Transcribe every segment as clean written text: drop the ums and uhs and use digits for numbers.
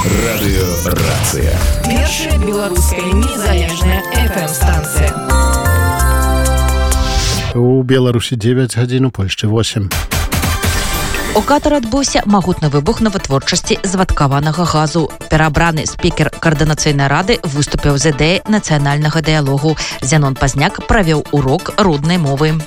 Радыёрацыя. Першая беларуская незалежная FM-станцыя. У Беларусі 9 гадзін, у Польшчы 8. У Катары адбыўся магутны выбух на вытворчасці звадкаванага газу. Пераабраны спікер каардынацыйнай рады выступіў з ідэяй нацыянальнага дыялогу. Зянон Пазняк правёў урок роднай мовы.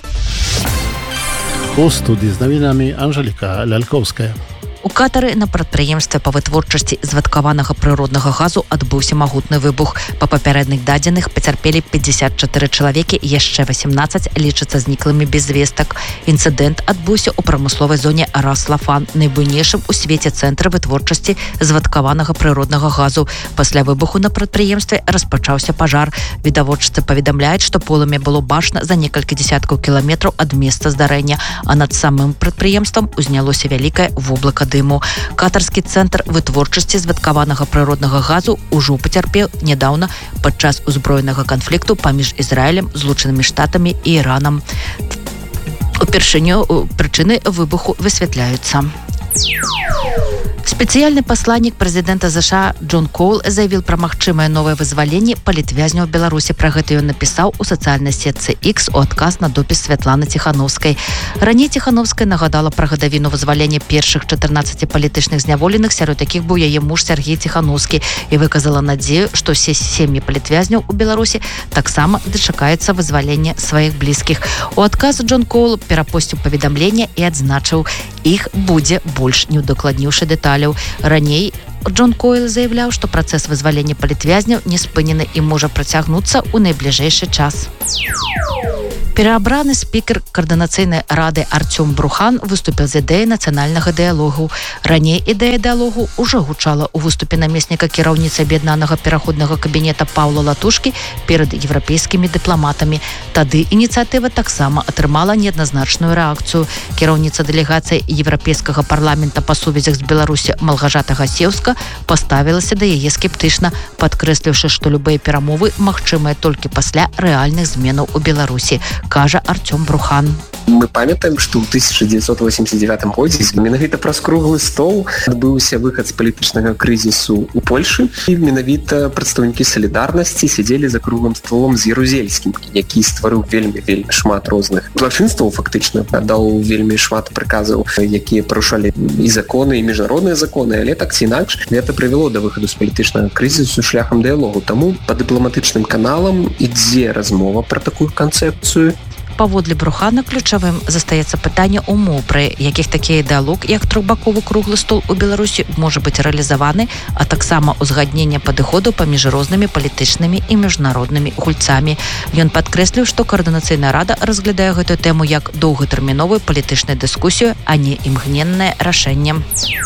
У студыі з навінамі Анжеліка Лялькоўская. У Катары на прадпрыемстве па вытворчасці звадкаванага прыроднага газу адбыўся магутны выбух. Па папярэдных дадзеных пацярпелі 54 чалавекі, яшчэ 18 лічацца зніклымі без звестак. Інцыдэнт адбыўся ў прамысловай зоне Рас-Лафан, найбуйнейшым у свеце цэнтры вытворчасці звадкаванага прыроднага газу. Пасля выбуху на прадпрыемстве распачаўся пажар. Відавочцы паведамляюць, што полымя было бачна за некалькі дзесяткаў кіламетраў ад месца здарэння, а над самым прадпрыемствам узнялося вялікае воблака дыму. Катарскі цэнтр вытворчасці звадкаванага прыроднага газу ўжо пацярпеў нядаўна падчас узброенага канфлікту паміж Ізраілем, Злучанымі Штатамі і Іранам. Упершыню прычыны выбуху высвятляюцца. Спецыяльны пасланнік прэзідэнта ЗША Джон Коул заявіў пра магчымае новае вызваленне палітвязняў у Беларусі. Пра гэта ён напісаў у сацыяльнай сетцы X у адказ на допіс Святланы Ціхановскай. Раней Ціхановская нагадала пра гадавіну вызвалення першых 14 палітычных зняволеных, сярод якіх быў яе муж Сергей Ціхановскі, і выказала надзею, што ўсе сем'і палітвязняў у Беларусі таксама дачакаюцца вызвалення сваіх блізкіх. У адказ Джон Коул перапосціў паведамленне і адзначыў, іх будзе больш, не удакладніўшы дэталяў. Раней Джон Койл заявляў, што працэс вызвалення палітвязняў не спынены і можа працягнуцца ў найбліжэйшы час. Пераабраны спікер каардынацыйнай рады Артём Брухан выступіў з ідэяй нацыянальнага дыялогу. Раней ідэя дыялогу ўжо гучала ў выступе намесніка кіраўніцы аб'яднанага пераходнага кабінета Паўла Латушкі перад еўрапейскімі дыпламатамі. Тады ініцыятыва таксама атрымала неадназначную рэакцыю. Кіраўніца дэлегацыі еўрапейскага парламента па сувязях з Беларусі Малгажата Гасеўска паставілася да яе скептычна, падкрэсліўшы, што любыя перамовы магчымыя толькі пасля рэальных зменаў у Беларусі, кажа Артём Брухан. Мы памятаем, што ў 1989 годзе менавіта праз круглы стол адбыўся выхад з палітычнага крызісу ў Польшы, і менавіта прадстаўнікі салідарнасці сядзелі за круглым столом з Ярузельскім, які стварыў вельмі шмат розных злачынстваў, фактычна даў вельмі шмат прыказаў, якія парушалі і законы, і міжнародныя законы, але так ці інакш гэта прывяло да выхаду з палітычнага крызісу шляхам дыялогу. Таму па дыпламатычным каналам ідзе размова пра такую канцэпцыю. Паводле Брухана ключавым застаецца пытанне умоў, пры якіх такі дыялог, як трохбаковы круглы стол у Беларусі, можа быць рэалізаваны, а таксама узгаднення падыходу паміж рознымі палітычнымі і міжнароднымі гульцамі. Ён падкрэсліў, што каардынацыйная рада разглядае гэтую тэму як доўгатэрміновую палітычную дыскусію, а не імгненнае рашэнне.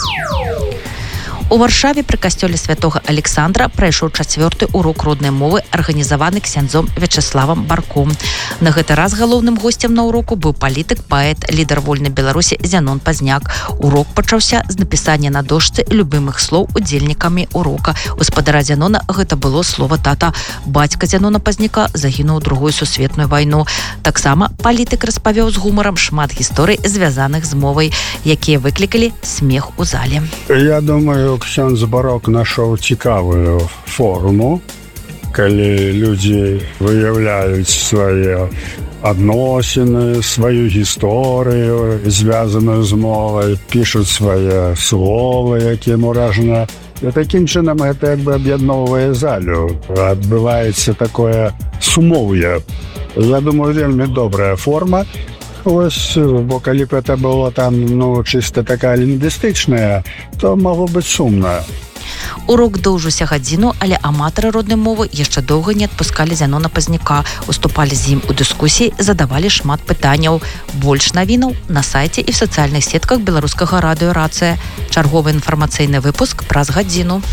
У Варшаве пры касцёле святога Александра прайшоў 4-ты урок роднай мовы, арганізаваны ксяндзом Вячаславам Барком. На гэты раз галоўным госцем на уроку быў палітык, паэт, лідар вольнай Беларусі Зянон Пазняк. Урок пачаўся з напісання на дошцы любымых слоў удзельнікамі урока. У спадара Зянона гэта было слова тата. Бацька Зянона Пазняка загінуў у Другую сусветную вайну. Таксама палітык распавёў з гумарам шмат гісторый, звязаных з мовай, якія выклікалі смех у зале. Я думаю, ксёндз Барок нашоў цікавую форму, калі людзі выяўляюць свае адносіны, сваю гісторыю, звязаную з мовай, пішуць свае словы, якія муражна. І такім чынам гэта як бы аб'ядноўвае залю. Адбываецца такое сумоўе. Я думаю, вельмі добрая форма. Ось, бо калі б это было там, чыста такая лінгвістычная, то магло быць сумна. Урок доўжыўся гадзіну, але аматары роднай мовы яшчэ доўга не адпускалі Зянона Пазняка, уступалі з ім у дыскусіі, задавалі шмат пытанняў. Больш навінаў на сайце і в сацыяльных сетках беларускага радыёрацыя. Чарговы інфармацыйны выпуск праз гадзіну.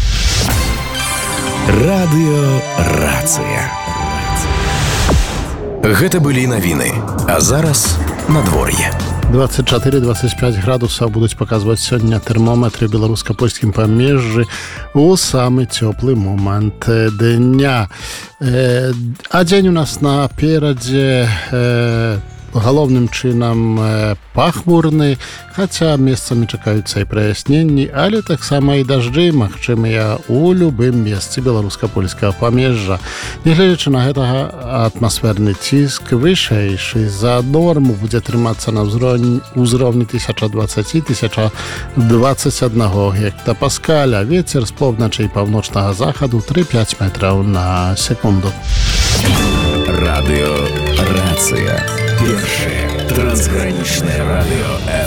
Радыёрацыя. Гэта былі навіны, а зараз надвор'е. 24-25 градусаў будуць паказваць сёння тэрмометры беларуска-польскім памежжы у самы цёплы момант дня. А дзень у нас наперадзе галоўным чынам пахмурны, хаця месцамі чакаюцца і праясненні, але таксама і дажджы магчымыя ў любым месцы беларуска-польскага памежжа. Нягледзячы на гэтага, атмасферны ціск вышэйшы за норму будзе трымацца на ўзроўні 1020-1021 гектапаскаля. Вецер з поўначы і паўночнага захаду 3-5 метраў на секунду. Радио «Рация». Первое трансграничное радио